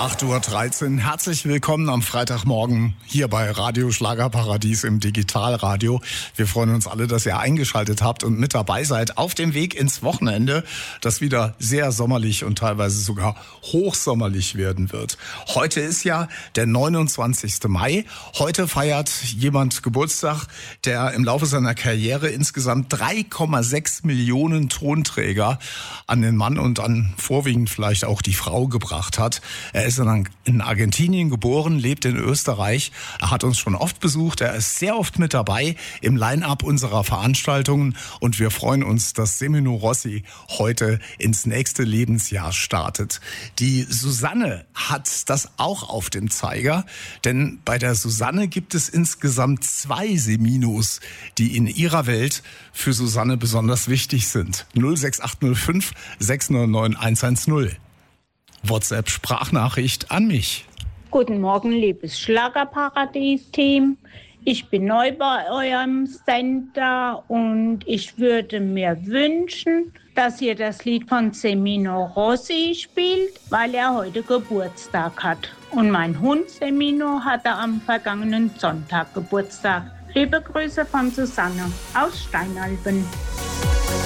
8:13 Uhr. Herzlich willkommen am Freitagmorgen hier bei Radio Schlagerparadies im Digitalradio. Wir freuen uns alle, dass ihr eingeschaltet habt und mit dabei seid auf dem Weg ins Wochenende, das wieder sehr sommerlich und teilweise sogar hochsommerlich werden wird. Heute ist ja der 29. Mai. Heute feiert jemand Geburtstag, der im Laufe seiner Karriere insgesamt 3,6 Millionen Tonträger an den Mann und an vorwiegend vielleicht auch die Frau gebracht hat. Er ist in Argentinien geboren, lebt in Österreich. Er hat uns schon oft besucht. Er ist sehr oft mit dabei im Line-Up unserer Veranstaltungen. Und wir freuen uns, dass Semino Rossi heute ins nächste Lebensjahr startet. Die Susanne hat das auch auf dem Zeiger. Denn bei der Susanne gibt es insgesamt 2 Seminos, die in ihrer Welt für Susanne besonders wichtig sind. 06805 699 110. WhatsApp-Sprachnachricht an mich. Guten Morgen, liebes Schlagerparadies-Team. Ich bin neu bei eurem Sender und ich würde mir wünschen, dass ihr das Lied von Semino Rossi spielt, weil er heute Geburtstag hat. Und mein Hund Semino hatte am vergangenen Sonntag Geburtstag. Liebe Grüße von Susanne aus Steinalben.